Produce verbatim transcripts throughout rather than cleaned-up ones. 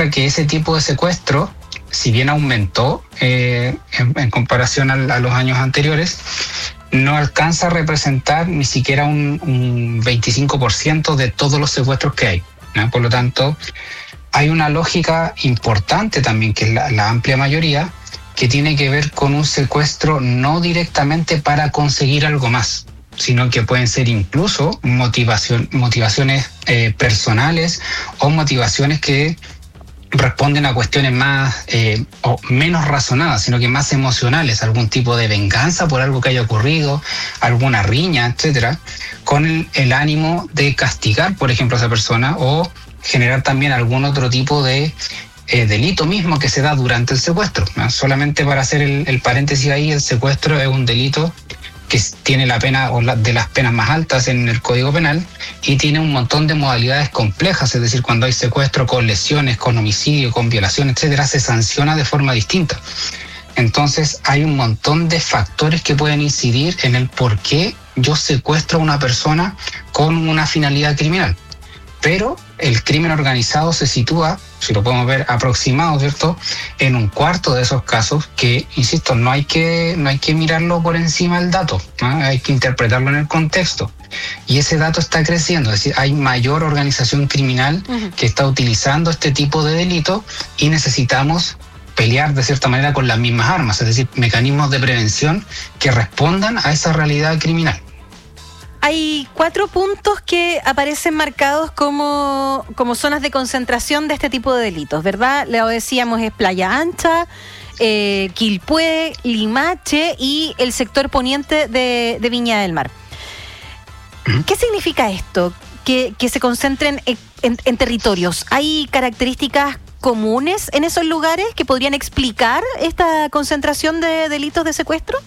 muestra que ese tipo de secuestro, si bien aumentó eh, en, en comparación a, a los años anteriores, no alcanza a representar ni siquiera un, un veinticinco por ciento de todos los secuestros que hay, ¿no? Por lo tanto, hay una lógica importante también, que es la, la amplia mayoría, que tiene que ver con un secuestro no directamente para conseguir algo más, sino que pueden ser incluso motivación, motivaciones eh, personales o motivaciones que responden a cuestiones más eh, o menos razonadas, sino que más emocionales, algún tipo de venganza por algo que haya ocurrido, alguna riña, etcétera, con el, el ánimo de castigar, por ejemplo, a esa persona, o generar también algún otro tipo de eh, delito mismo que se da durante el secuestro, ¿no? Solamente para hacer el, el paréntesis ahí, el secuestro es un delito que tiene la pena o la, de las penas más altas en el Código Penal, y tiene un montón de modalidades complejas, es decir, cuando hay secuestro con lesiones, con homicidio, con violación, etcétera, se sanciona de forma distinta. Entonces hay un montón de factores que pueden incidir en el por qué yo secuestro a una persona con una finalidad criminal. Pero el crimen organizado se sitúa, si lo podemos ver aproximado, ¿cierto?, en un cuarto de esos casos que, insisto, no hay que, no hay que mirarlo por encima del dato, ¿no? Hay que interpretarlo en el contexto. Y ese dato está creciendo, es decir, hay mayor organización criminal uh-huh. que está utilizando este tipo de delito, y necesitamos pelear de cierta manera con las mismas armas, es decir, mecanismos de prevención que respondan a esa realidad criminal. Hay cuatro puntos que aparecen marcados como, como zonas de concentración de este tipo de delitos, ¿verdad? Lo decíamos, es Playa Ancha, eh, Quilpué, Limache y el sector poniente de, de Viña del Mar. ¿Qué significa esto? Que, que se concentren en, en, en territorios. ¿Hay características comunes en esos lugares que podrían explicar esta concentración de delitos de secuestro?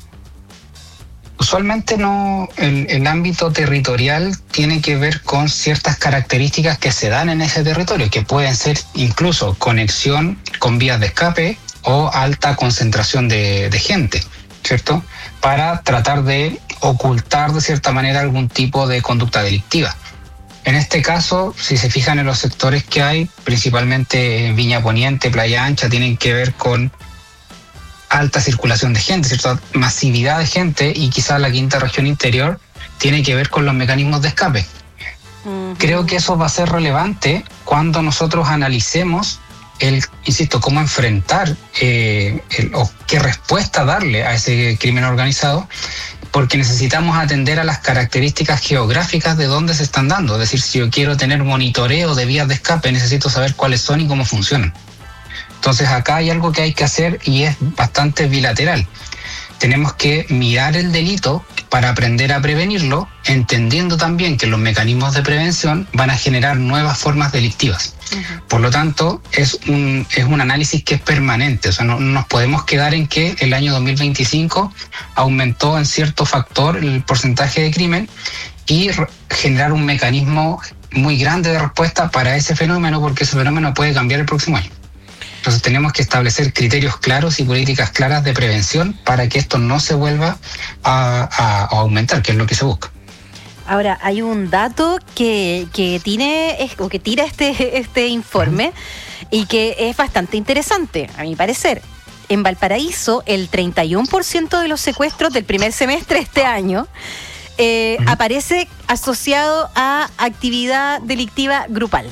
Usualmente no, el, el ámbito territorial tiene que ver con ciertas características que se dan en ese territorio, que pueden ser incluso conexión con vías de escape o alta concentración de, de gente, ¿cierto?, para tratar de ocultar de cierta manera algún tipo de conducta delictiva. En este caso, si se fijan en los sectores que hay, principalmente Viña Poniente, Playa Ancha, tienen que ver con alta circulación de gente, cierta masividad de gente, y quizás la quinta región interior tiene que ver con los mecanismos de escape. Uh-huh. Creo que eso va a ser relevante cuando nosotros analicemos el, insisto, cómo enfrentar eh, el, o qué respuesta darle a ese crimen organizado, porque necesitamos atender a las características geográficas de dónde se están dando. Es decir, si yo quiero tener monitoreo de vías de escape, necesito saber cuáles son y cómo funcionan. Entonces acá hay algo que hay que hacer, y es bastante bilateral. Tenemos que mirar el delito para aprender a prevenirlo, entendiendo también que los mecanismos de prevención van a generar nuevas formas delictivas. Uh-huh. Por lo tanto, es un, es un análisis que es permanente. O sea, no, no nos podemos quedar en que el año dos mil veinticinco aumentó en cierto factor el porcentaje de crimen y re- generar un mecanismo muy grande de respuesta para ese fenómeno, porque ese fenómeno puede cambiar el próximo año. Entonces tenemos que establecer criterios claros y políticas claras de prevención para que esto no se vuelva a, a, a aumentar, que es lo que se busca. Ahora, hay un dato que, que tiene o que tira este, este informe uh-huh. y que es bastante interesante, a mi parecer. En Valparaíso, el treinta y uno por ciento de los secuestros del primer semestre de este año eh, uh-huh. aparece asociado a actividad delictiva grupal.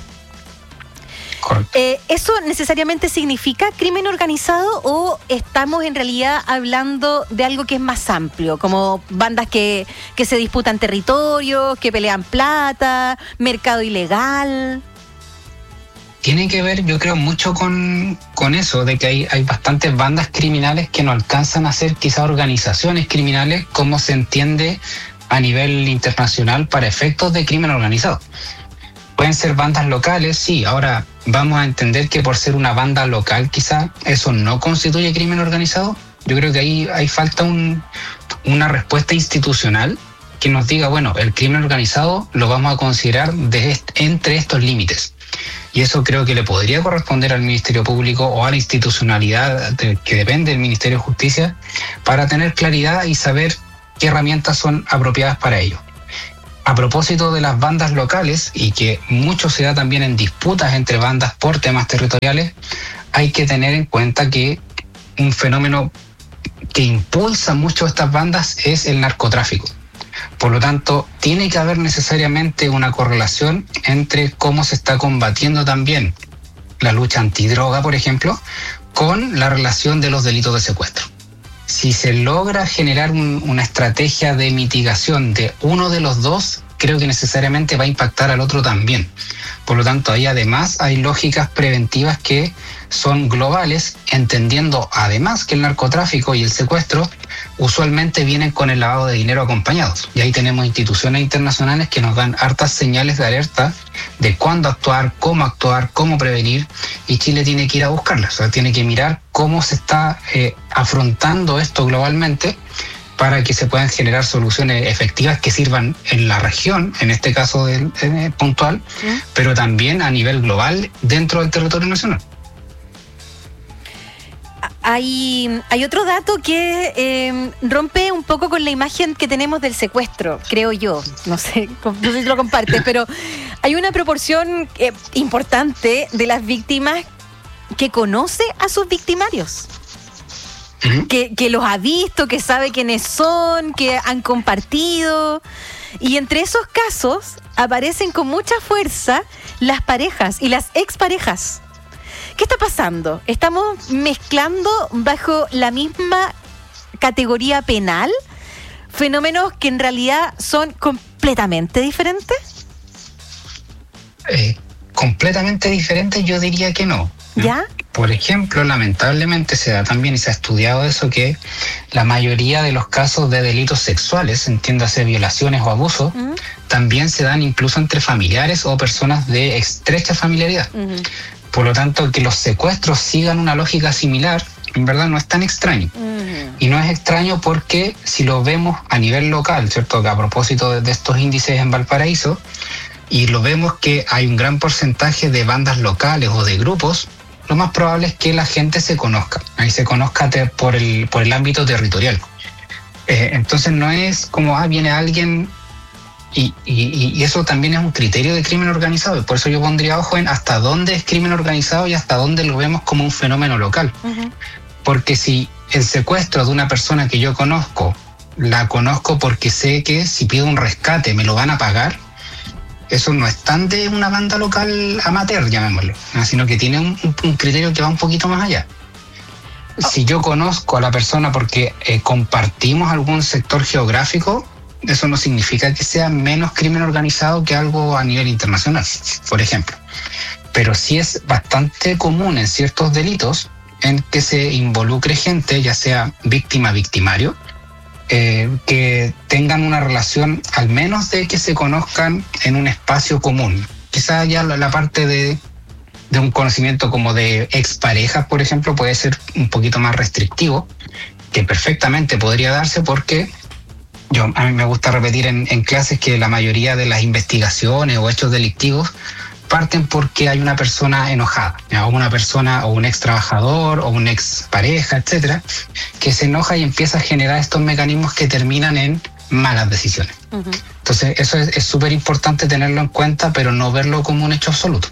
Eh, ¿Eso necesariamente significa crimen organizado, o estamos en realidad hablando de algo que es más amplio, como bandas que, que se disputan territorios, que pelean plata, mercado ilegal? Tiene que ver, yo creo, mucho con, con eso, de que hay, hay bastantes bandas criminales que no alcanzan a ser quizá organizaciones criminales como se entiende a nivel internacional para efectos de crimen organizado. Pueden ser bandas locales, sí. Ahora vamos a entender que por ser una banda local quizá eso no constituye crimen organizado. Yo creo que ahí, ahí falta un, una respuesta institucional que nos diga, bueno, el crimen organizado lo vamos a considerar de est- entre estos límites. Y eso creo que le podría corresponder al Ministerio Público o a la institucionalidad de, que depende del Ministerio de Justicia, para tener claridad y saber qué herramientas son apropiadas para ello. a propósito de las bandas locales, y que mucho se da también en disputas entre bandas por temas territoriales, hay que tener en cuenta que un fenómeno que impulsa mucho estas bandas es el narcotráfico. Por lo tanto, tiene que haber necesariamente una correlación entre cómo se está combatiendo también la lucha antidroga, por ejemplo, con la relación de los delitos de secuestro. Si se logra generar un, una estrategia de mitigación de uno de los dos, creo que necesariamente va a impactar al otro también. Por lo tanto, ahí además hay lógicas preventivas que son globales, entendiendo además que el narcotráfico y el secuestro usualmente vienen con el lavado de dinero acompañados. Y ahí tenemos instituciones internacionales que nos dan hartas señales de alerta de cuándo actuar, cómo actuar, cómo prevenir, y Chile tiene que ir a buscarlas. O sea, tiene que mirar cómo se está eh, afrontando esto globalmente para que se puedan generar soluciones efectivas que sirvan en la región, en este caso del, eh, puntual, ¿sí?, pero también a nivel global dentro del territorio nacional. Hay, hay otro dato que eh, rompe un poco con la imagen que tenemos del secuestro, creo yo. No sé, no sé si lo compartes, pero hay una proporción eh, importante de las víctimas que conoce a sus victimarios. Uh-huh. Que, que los ha visto, que sabe quiénes son, que han compartido. Y entre esos casos aparecen con mucha fuerza las parejas y las exparejas. ¿Qué está pasando? ¿Estamos mezclando bajo la misma categoría penal fenómenos que en realidad son completamente diferentes? Eh, completamente diferentes, yo diría que no. ¿Ya? Por ejemplo, lamentablemente se da también, y se ha estudiado eso, que la mayoría de los casos de delitos sexuales, entiéndase violaciones o abusos, uh-huh, también se dan incluso entre familiares o personas de estrecha familiaridad. Uh-huh. Por lo tanto, que los secuestros sigan una lógica similar, en verdad no es tan extraño. Uh-huh. Y no es extraño porque si lo vemos a nivel local, ¿cierto? Que a propósito de, de estos índices en Valparaíso, y lo vemos que hay un gran porcentaje de bandas locales o de grupos, lo más probable es que la gente se conozca, ahí se conozca te, por, el, por el ámbito territorial. Eh, entonces no es como, ah, viene alguien, y, y, y eso también es un criterio de crimen organizado, y por eso yo pondría ojo en hasta dónde es crimen organizado y hasta dónde lo vemos como un fenómeno local. Uh-huh. Porque si el secuestro de una persona que yo conozco, la conozco porque sé que si pido un rescate me lo van a pagar, eso no es tan de una banda local amateur, llamémoslo, ¿no? Sino que tiene un, un criterio que va un poquito más allá. Oh. Si yo conozco a la persona porque eh, compartimos algún sector geográfico, eso no significa que sea menos crimen organizado que algo a nivel internacional, por ejemplo. Pero sí es bastante común en ciertos delitos en que se involucre gente, ya sea víctima-victimario, Eh, que tengan una relación, al menos de que se conozcan en un espacio común. Quizá ya la, la parte de, de un conocimiento como de exparejas, por ejemplo, puede ser un poquito más restrictivo, que perfectamente podría darse porque yo, a mí me gusta repetir en, en clases que la mayoría de las investigaciones o hechos delictivos parten porque hay una persona enojada, ¿ya? O una persona o un ex trabajador o un ex pareja, etcétera, que se enoja y empieza a generar estos mecanismos que terminan en malas decisiones. Uh-huh. Entonces eso es súper importante tenerlo en cuenta, pero no verlo como un hecho absoluto.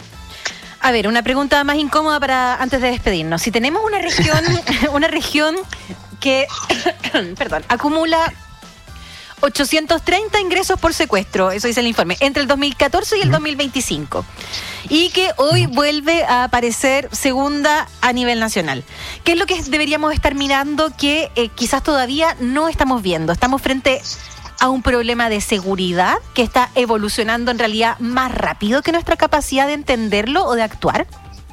A ver, una pregunta más incómoda para antes de despedirnos. Si tenemos una región, una región que perdón, acumula ochocientos treinta ingresos por secuestro, eso dice el informe, entre el dos mil catorce y el dos mil veinticinco, y que hoy vuelve a aparecer segunda a nivel nacional. ¿Qué es lo que deberíamos estar mirando que eh, quizás todavía no estamos viendo? ¿Estamos frente a un problema de seguridad que está evolucionando en realidad más rápido que nuestra capacidad de entenderlo o de actuar?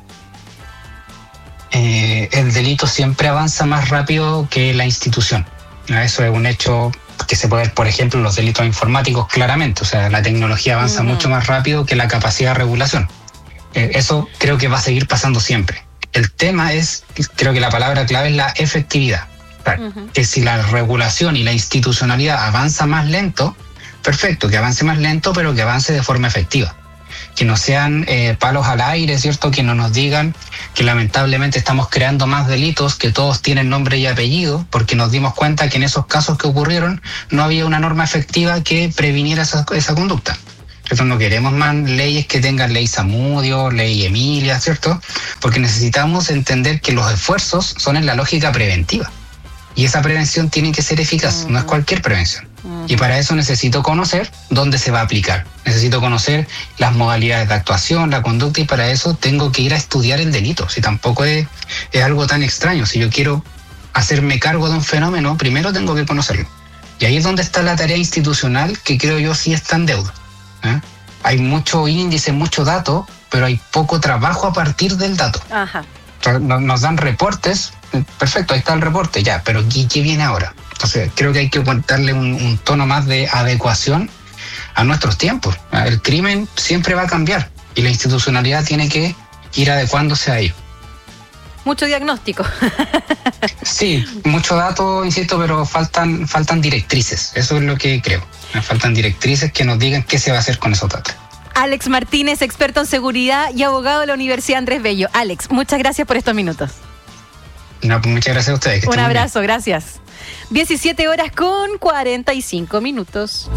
Eh, el delito siempre avanza más rápido que la institución. Eso es un hecho que se puede ver, por ejemplo, en los delitos informáticos claramente. O sea, la tecnología avanza uh-huh. mucho más rápido que la capacidad de regulación. Eh, eso creo que va a seguir pasando siempre. El tema es, creo que la palabra clave es la efectividad. O sea, uh-huh. que si la regulación y la institucionalidad avanza más lento, perfecto, que avance más lento, pero que avance de forma efectiva. que no sean eh, palos al aire, ¿cierto? Que no nos digan que lamentablemente estamos creando más delitos que todos tienen nombre y apellido, porque nos dimos cuenta que en esos casos que ocurrieron no había una norma efectiva que previniera esa, esa conducta. Entonces no queremos más leyes que tengan ley Zamudio, ley Emilia, ¿cierto? Porque necesitamos entender que los esfuerzos son en la lógica preventiva. Y esa prevención tiene que ser eficaz, uh-huh. no es cualquier prevención. Uh-huh. Y para eso necesito conocer dónde se va a aplicar. Necesito conocer las modalidades de actuación, la conducta, y para eso tengo que ir a estudiar el delito. Si tampoco es, es algo tan extraño. Si yo quiero hacerme cargo de un fenómeno, primero tengo que conocerlo. Y ahí es donde está la tarea institucional, que creo yo sí está en deuda. ¿eh? Hay mucho índice, mucho dato, pero hay poco trabajo a partir del dato. Ajá. Nos dan reportes, perfecto, ahí está el reporte, ya, pero ¿qué, qué viene ahora? Entonces creo que hay que darle un, un tono más de adecuación a nuestros tiempos. El crimen siempre va a cambiar y la institucionalidad tiene que ir adecuándose a ello. Mucho diagnóstico. Sí, mucho dato, insisto, pero faltan, faltan directrices, eso es lo que creo. Faltan directrices que nos digan qué se va a hacer con esos datos. Alex Martínez, experto en seguridad y abogado de la Universidad Andrés Bello. Alex, muchas gracias por estos minutos. No, pues muchas gracias a ustedes. Un abrazo, gracias. diecisiete horas con cuarenta y cinco minutos.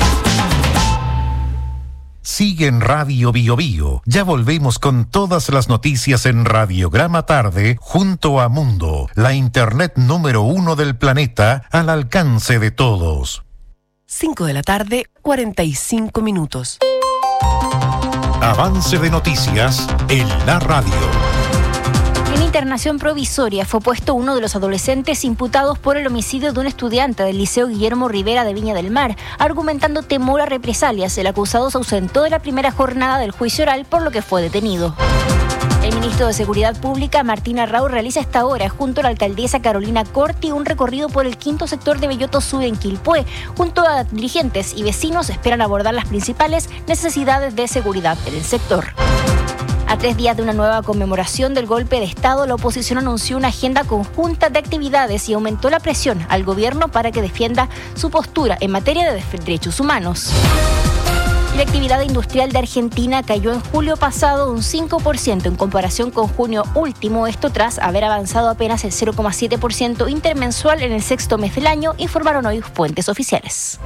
Sigue en Radio Bio Bio. Ya volvemos con todas las noticias en Radiograma Tarde junto a Mundo, la internet número uno del planeta al alcance de todos. cinco de la tarde, cuarenta y cinco minutos. Avance de noticias en la radio. En internación provisoria fue puesto uno de los adolescentes imputados por el homicidio de un estudiante del Liceo Guillermo Rivera de Viña del Mar, argumentando temor a represalias. El acusado se ausentó de la primera jornada del juicio oral, por lo que fue detenido. El ministro de Seguridad Pública, Martín Arrau, realiza esta hora, junto a la alcaldesa Carolina Corti, un recorrido por el quinto sector de Belloto Sur en Quilpué. Junto a dirigentes y vecinos esperan abordar las principales necesidades de seguridad en el sector. A tres días de una nueva conmemoración del golpe de Estado, la oposición anunció una agenda conjunta de actividades y aumentó la presión al gobierno para que defienda su postura en materia de derechos humanos. La actividad industrial de Argentina cayó en julio pasado un cinco por ciento en comparación con junio último, esto tras haber avanzado apenas el cero coma siete por ciento intermensual en el sexto mes del año, informaron hoy fuentes oficiales.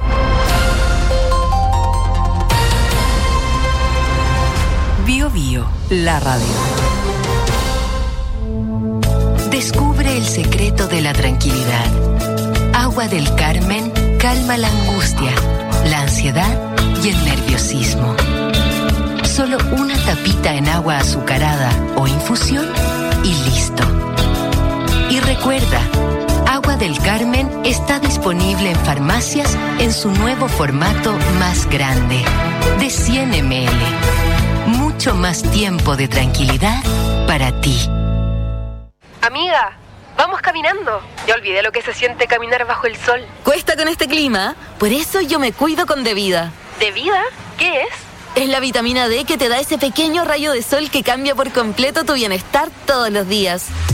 Bio Bio, la radio. Descubre el secreto de la tranquilidad. Agua del Carmen calma la angustia, la ansiedad y el nerviosismo. Solo una tapita en agua azucarada o infusión y listo. Y recuerda, Agua del Carmen está disponible en farmacias en su nuevo formato más grande, de cien mililitros. Mucho más tiempo de tranquilidad para ti. Amiga, vamos caminando. Ya olvidé lo que se siente caminar bajo el sol. Cuesta con este clima, por eso yo me cuido con Devida. ¿Devida? ¿Qué es? Es la vitamina D que te da ese pequeño rayo de sol que cambia por completo tu bienestar todos los días.